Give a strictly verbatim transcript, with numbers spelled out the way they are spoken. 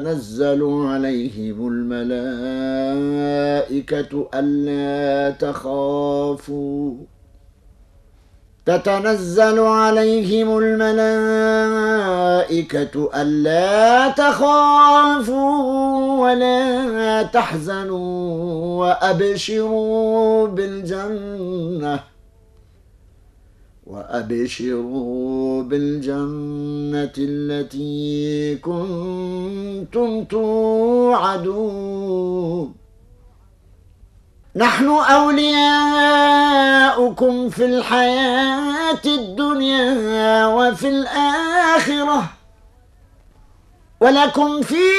تنزل عليهم الملائكة ألا تخافوا تتنزل عليهم الملائكة ألا تخافوا ولا تحزنوا وأبشروا بالجنة وأبشروا بالجنة التي كنتم توعدون نحن أولياؤكم في الحياة الدنيا وفي الآخرة ولكم فيها